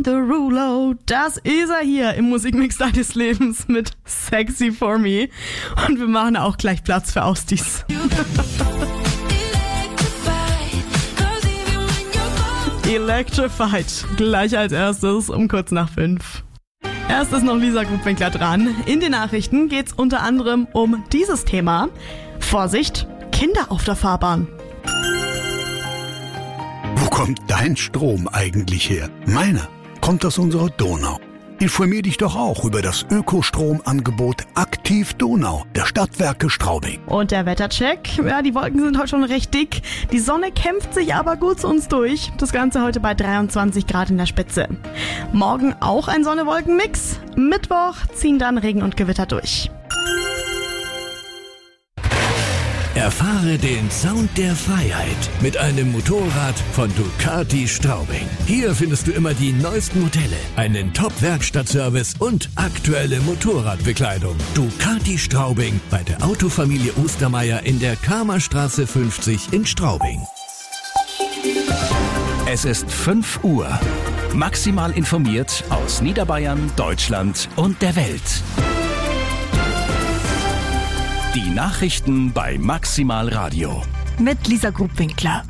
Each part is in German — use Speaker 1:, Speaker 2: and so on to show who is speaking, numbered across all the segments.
Speaker 1: Derulo, das ist er hier im Musikmix deines Lebens mit Sexy For Me. Und wir machen auch gleich Platz für Austis. Electrified, gleich als erstes um kurz nach 5. Erst ist noch Lisa Grubwinkler dran. In den Nachrichten geht's unter anderem um dieses Thema. Vorsicht, Kinder auf der Fahrbahn.
Speaker 2: Wo kommt dein Strom eigentlich her? Meiner kommt aus unserer Donau. Informier dich doch auch über das Ökostromangebot Aktiv Donau der Stadtwerke Straubing.
Speaker 1: Und der Wettercheck, ja, die Wolken sind heute schon recht dick. Die Sonne kämpft sich aber gut zu uns durch. Das Ganze heute bei 23 Grad in der Spitze. Morgen auch ein Sonne-Wolken-Mix. Mittwoch ziehen dann Regen und Gewitter durch.
Speaker 3: Erfahre den Sound der Freiheit mit einem Motorrad von Ducati Straubing. Hier findest du immer die neuesten Modelle, einen Top-Werkstattservice und aktuelle Motorradbekleidung. Ducati Straubing bei der Autofamilie Ostermeier in der Kramerstraße 50 in Straubing.
Speaker 4: Es ist 5 Uhr. Maximal informiert aus Niederbayern, Deutschland und der Welt. Die Nachrichten bei Maximal Radio.
Speaker 5: Mit Lisa Grubwinkler.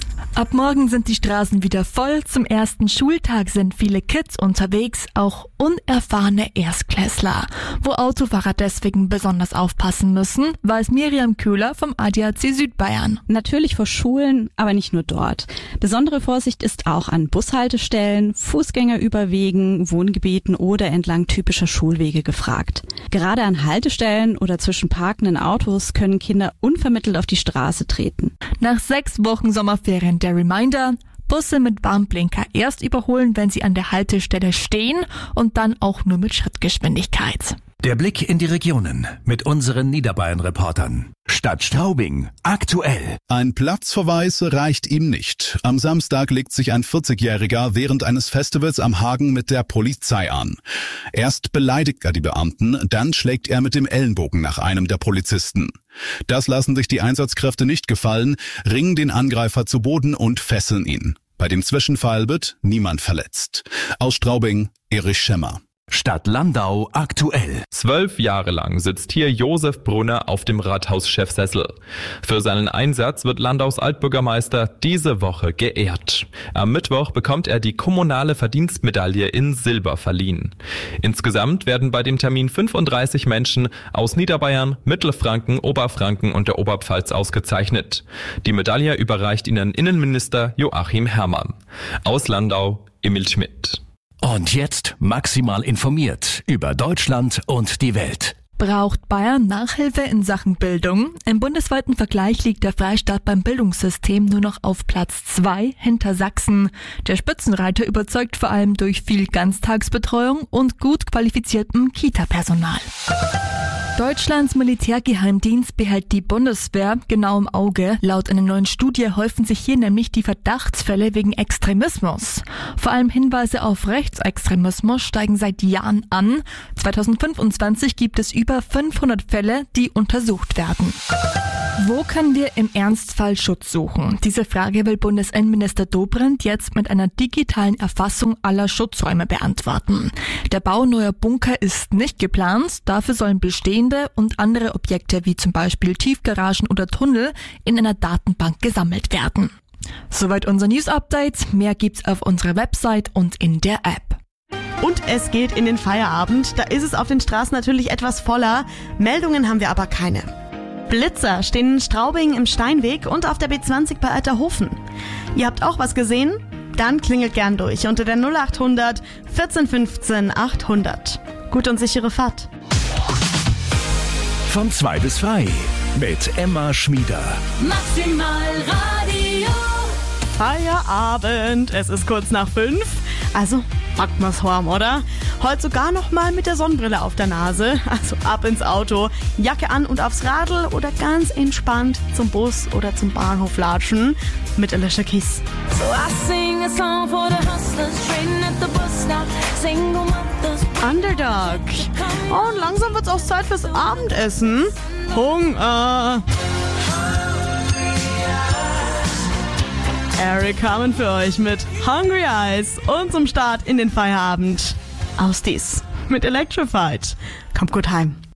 Speaker 5: Ab morgen sind die Straßen wieder voll. Zum ersten Schultag sind viele Kids unterwegs, auch unerfahrene Erstklässler. Wo Autofahrer deswegen besonders aufpassen müssen, weiß Miriam Köhler vom ADAC Südbayern.
Speaker 6: Natürlich vor Schulen, aber nicht nur dort. Besondere Vorsicht ist auch an Bushaltestellen, Fußgängerüberwegen, Wohngebieten oder entlang typischer Schulwege gefragt. Gerade an Haltestellen oder zwischen parkenden Autos können Kinder unvermittelt auf die Straße treten.
Speaker 5: Nach 6 Wochen Sommerferien der Reminder: Busse mit Warnblinker erst überholen, wenn sie an der Haltestelle stehen und dann auch nur mit Schrittgeschwindigkeit.
Speaker 4: Der Blick in die Regionen mit unseren Niederbayern-Reportern. Stadt Straubing, aktuell.
Speaker 7: Ein Platzverweis reicht ihm nicht. Am Samstag legt sich ein 40-Jähriger während eines Festivals am Hagen mit der Polizei an. Erst beleidigt er die Beamten, dann schlägt er mit dem Ellenbogen nach einem der Polizisten. Das lassen sich die Einsatzkräfte nicht gefallen, ringen den Angreifer zu Boden und fesseln ihn. Bei dem Zwischenfall wird niemand verletzt. Aus Straubing, Erich Schemmer.
Speaker 4: Stadt Landau aktuell.
Speaker 8: 12 Jahre lang sitzt hier Josef Brunner auf dem Rathauschefsessel. Für seinen Einsatz wird Landaus Altbürgermeister diese Woche geehrt. Am Mittwoch bekommt er die kommunale Verdienstmedaille in Silber verliehen. Insgesamt werden bei dem Termin 35 Menschen aus Niederbayern, Mittelfranken, Oberfranken und der Oberpfalz ausgezeichnet. Die Medaille überreicht ihnen Innenminister Joachim Herrmann. Aus Landau, Emil Schmidt.
Speaker 4: Und jetzt maximal informiert über Deutschland und die Welt.
Speaker 5: Braucht Bayern Nachhilfe in Sachen Bildung? Im bundesweiten Vergleich liegt der Freistaat beim Bildungssystem nur noch auf Platz 2 hinter Sachsen. Der Spitzenreiter überzeugt vor allem durch viel Ganztagsbetreuung und gut qualifiziertem Kita-Personal. Deutschlands Militärgeheimdienst behält die Bundeswehr genau im Auge. Laut einer neuen Studie häufen sich hier nämlich die Verdachtsfälle wegen Extremismus. Vor allem Hinweise auf Rechtsextremismus steigen seit Jahren an. 2025 gibt es über 500 Fälle, die untersucht werden. Wo können wir im Ernstfall Schutz suchen? Diese Frage will Bundesinnenminister Dobrindt jetzt mit einer digitalen Erfassung aller Schutzräume beantworten. Der Bau neuer Bunker ist nicht geplant. Dafür sollen bestehende und andere Objekte wie zum Beispiel Tiefgaragen oder Tunnel in einer Datenbank gesammelt werden. Soweit unser News-Update. Mehr gibt's auf unserer Website und in der App.
Speaker 1: Und es geht in den Feierabend. Da ist es auf den Straßen natürlich etwas voller. Meldungen haben wir aber keine. Blitzer stehen in Straubing im Steinweg und auf der B20 bei Alterhofen. Ihr habt auch was gesehen? Dann klingelt gern durch unter der 0800 1415 800. Gute und sichere Fahrt.
Speaker 4: Von 2 bis 3 mit Emma Schmieder.
Speaker 9: Maximal Radio.
Speaker 1: Feierabend. Es ist kurz nach 5. Also, packt mal's warm, oder? Heute sogar noch mal mit der Sonnenbrille auf der Nase. Also ab ins Auto, Jacke an und aufs Radl oder ganz entspannt zum Bus oder zum Bahnhof latschen mit Alicia Keys.
Speaker 9: So I sing a song for the hustlers trading at the bus stop. Single mothers.
Speaker 1: Underdog. Und langsam wird's auch Zeit fürs Abendessen. Hunger. Eric Carmen für euch mit Hungry Eyes und zum Start in den Feierabend. Aus dies mit Electrified. Kommt gut heim.